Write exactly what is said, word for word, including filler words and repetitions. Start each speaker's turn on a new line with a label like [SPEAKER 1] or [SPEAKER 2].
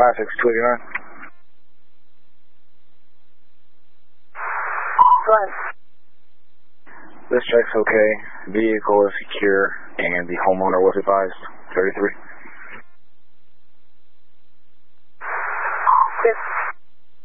[SPEAKER 1] five six two eight nine.
[SPEAKER 2] Go ahead.
[SPEAKER 1] This check's okay. Vehicle is secure, and the homeowner was advised. thirty-three.